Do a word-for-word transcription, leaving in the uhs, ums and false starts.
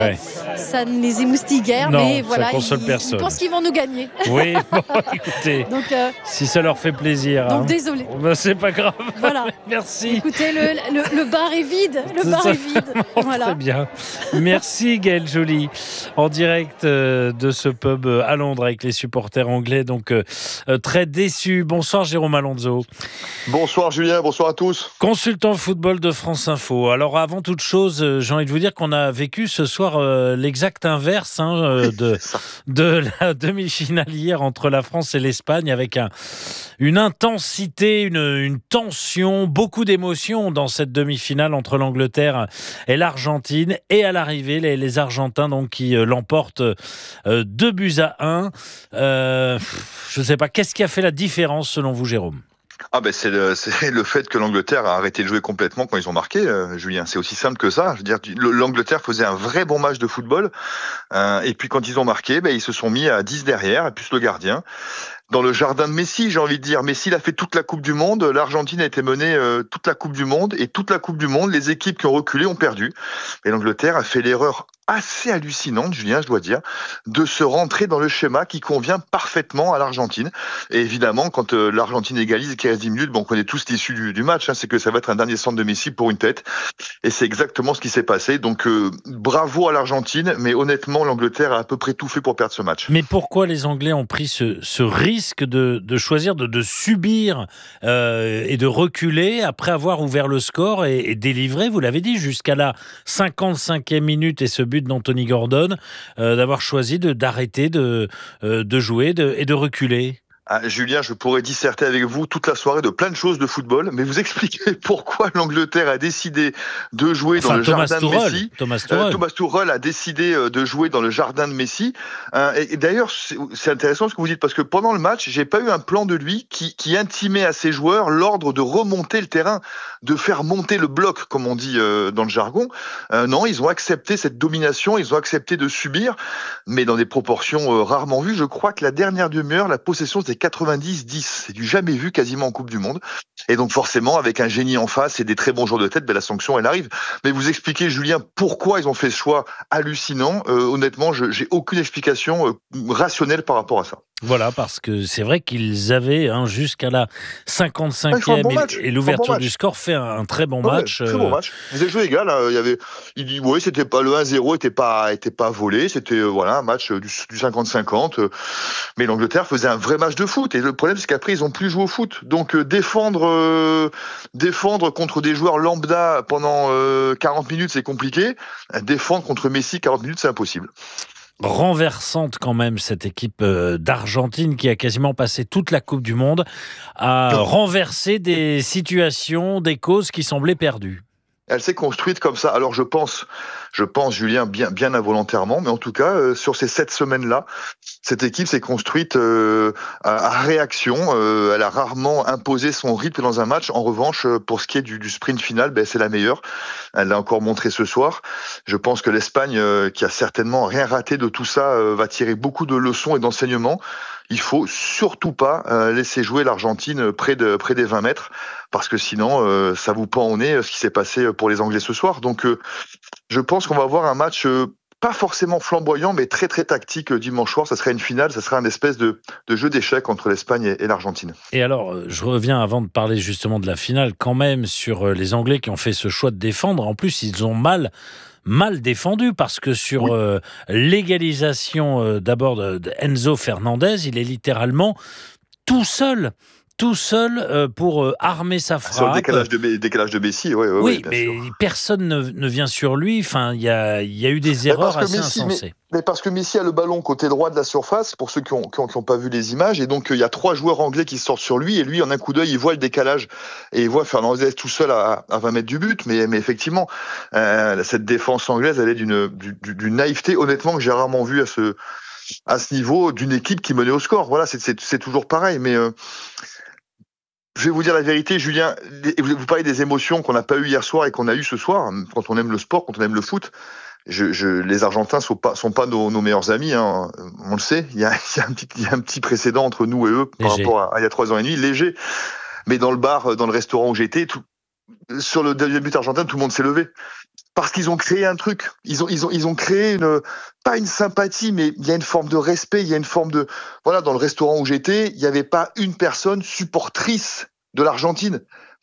Ouais. Ça ne les émoustille guère, Non, mais ça voilà, console ils, personne. ils pensent qu'ils vont nous gagner. Oui, bon, écoutez, Donc, euh, si ça leur fait plaisir, donc hein, désolé. ben, c'est pas grave. Voilà. Merci. Écoutez, le, le, le bar est vide. Le C'est bar ça. est vide. Oh, Voilà. très bien. Merci Gaëlle Joly, en direct euh, de ce pub euh, à Londres avec les supporters anglais, donc euh, euh, très déçus. Bonsoir Jérôme Alonso. Bonsoir Julien, bonsoir à tous. Consultant football de France Info. Alors avant toute chose, euh, j'ai envie de vous dire qu'on a vécu ce soir euh, l'exact inverse hein, euh, Oui, de, c'est ça. de la demi-finale hier entre la France et l'Espagne, avec un, une intensité, une, une tension, beaucoup d'émotions dans cette demi-finale entre l'Angleterre et l'Argentine. Et à l'arrivée, les, les Argentins donc, qui euh, l'emportent euh, deux buts à un. Euh, je ne sais pas, qu'est-ce qui a fait la différence selon vous, Jérôme ? Ah ben c'est le, c'est le fait que l'Angleterre a arrêté de jouer complètement quand ils ont marqué, euh, Julien. C'est aussi simple que ça. Je veux dire, le- l'Angleterre faisait un vrai bon match de football, euh, et puis quand ils ont marqué, ben ils se sont mis à dix derrière, et plus le gardien. Dans le jardin de Messi, j'ai envie de dire. Messi, il a fait toute la Coupe du Monde. L'Argentine a été menée euh, toute la Coupe du Monde, et toute la Coupe du Monde, les équipes qui ont reculé ont perdu. Et l'Angleterre a fait l'erreur assez hallucinante, Julien, je dois dire, de se rentrer dans le schéma qui convient parfaitement à l'Argentine. Et évidemment, quand euh, l'Argentine égalise et qu'il reste dix minutes, bon, on connaît tous l'issue du, du match, hein, c'est que ça va être un dernier centre de Messi pour une tête. Et c'est exactement ce qui s'est passé. Donc, euh, bravo à l'Argentine, mais honnêtement, l'Angleterre a à peu près tout fait pour perdre ce match. Mais pourquoi les Anglais ont pris ce, ce risque de, de choisir, de, de subir euh, et de reculer après avoir ouvert le score et, et délivré, vous l'avez dit, jusqu'à la cinquante-cinquième minute et ce but d'Anthony Gordon, euh, d'avoir choisi de, d'arrêter de, euh, de jouer de, et de reculer? Ah, Julien, je pourrais disserter avec vous toute la soirée de plein de choses de football, mais vous expliquez pourquoi l'Angleterre a décidé de jouer Enfin, dans le Thomas jardin Tuchel, de Messi. Thomas Euh, Tuchel. Thomas Tuchel a décidé euh, de jouer dans le jardin de Messi. Euh, et, et d'ailleurs, c'est, c'est intéressant ce que vous dites, parce que pendant le match, j'ai pas eu un plan de lui qui, qui intimait à ses joueurs l'ordre de remonter le terrain, de faire monter le bloc, comme on dit euh, dans le jargon. Euh, non, ils ont accepté cette domination, ils ont accepté de subir, mais dans des proportions euh, rarement vues. Je crois que la dernière demi-heure, la possession, c'était quatre-vingt-dix dix. C'est du jamais vu quasiment en Coupe du Monde. Et donc forcément, avec un génie en face et des très bons joueurs de tête, ben la sanction, elle arrive. Mais vous expliquez, Julien, pourquoi ils ont fait ce choix hallucinant. Euh, honnêtement, je j'ai aucune explication euh, rationnelle par rapport à ça. Voilà, parce que c'est vrai qu'ils avaient, hein, jusqu'à la Ouais, ils font un cinquante-cinquième bon et, match. et Ils font un bon l'ouverture du match. score fait un, un très bon Ouais, match. très bon euh, match. Ils avaient joué égal. Hein. Il y avait, il dit, oui, c'était pas le un zéro, était pas, était pas volé. C'était euh, voilà un match euh, du, du cinquante cinquante. Euh, mais l'Angleterre faisait un vrai match de foot. Et le problème, c'est qu'après, ils ont plus joué au foot. Donc euh, défendre, euh, défendre contre des joueurs lambda pendant euh, quarante minutes, c'est compliqué. Défendre contre Messi quarante minutes, c'est impossible. renversante quand même, cette équipe euh, d'Argentine qui a quasiment passé toute la Coupe du Monde à renverser des situations, des causes qui semblaient perdues. Elle s'est construite comme ça. Alors je pense, je pense, Julien, bien, bien involontairement, mais en tout cas, euh, sur ces sept semaines-là, cette équipe s'est construite euh, à, à réaction. Euh, elle a rarement imposé son rythme dans un match. En revanche, euh, pour ce qui est du, du sprint final, ben, c'est la meilleure. Elle l'a encore montré ce soir. Je pense que l'Espagne, euh, qui a certainement rien raté de tout ça, euh, va tirer beaucoup de leçons et d'enseignements. Il faut surtout pas euh, laisser jouer l'Argentine près de près des vingt mètres, parce que sinon euh, ça vous pend au nez euh, ce qui s'est passé pour les Anglais ce soir. Donc euh, je pense qu'on va avoir un match euh, pas forcément flamboyant, mais très très tactique euh, dimanche soir. Ça sera une finale, ça sera un espèce de, de jeu d'échecs entre l'Espagne et, et l'Argentine. Et alors, euh, je reviens avant de parler justement de la finale, quand même sur euh, les Anglais qui ont fait ce choix de défendre. En plus, ils ont mal mal défendu, parce que sur Oui. euh, l'égalisation euh, d'abord de, de Enzo Fernandez, il est littéralement tout seul, tout seul euh, pour euh, armer sa Sur le frappe. décalage de, décalage de Messi, oui, oui, Oui, oui, bien mais sûr. personne ne, ne vient sur lui. Enfin, il y a, il y a eu des Mais erreurs parce que assez Messi, insensées. mais, mais parce que Messi a le ballon côté droit de la surface, pour ceux qui ont, qui ont, qui ont pas vu les images, et donc il y a trois joueurs anglais qui sortent sur lui, et lui, en un coup d'œil, il voit le décalage, et il voit Fernandez tout seul à, à vingt mètres du but, mais, mais effectivement, euh, cette défense anglaise, elle est d'une, d'une, d'une naïveté, honnêtement, que j'ai rarement vu à ce, à ce niveau d'une équipe qui menait au score. Voilà, c'est, c'est, c'est toujours pareil, mais euh, je vais vous dire la vérité, Julien, vous, vous parlez des émotions qu'on n'a pas eues hier soir et qu'on a eues ce soir, quand on aime le sport, quand on aime le foot. Je, je, les Argentins sont pas sont pas nos, nos meilleurs amis, hein. On le sait. Il y a, il y a un petit il y a un petit précédent entre nous et eux par Léger. rapport à, à il y a trois ans et demi, léger. Mais dans le bar, dans le restaurant où j'étais, tout, sur le deuxième but argentin, tout le monde s'est levé. Parce qu'ils ont créé un truc. Ils ont, ils ont, ils ont créé une, pas une sympathie, mais il y a une forme de respect, il y a une forme de, voilà, dans le restaurant où j'étais, il n'y avait pas une personne supportrice de l'Argentine.